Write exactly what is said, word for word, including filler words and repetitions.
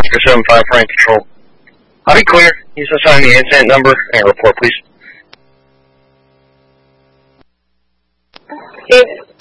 Oscar seven five for rank control. I'll be clear. Use assign the incident number and report, please. Chief.